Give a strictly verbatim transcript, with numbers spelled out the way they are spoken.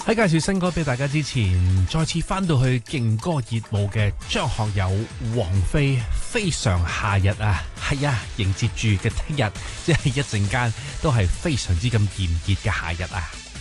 喺介紹新歌俾大家之前，再次翻到去勁歌熱舞嘅張學友、王菲，非常夏日啊！係啊，迎接住嘅聽日，即係一陣間都係非常之咁炎熱嘅夏日啊！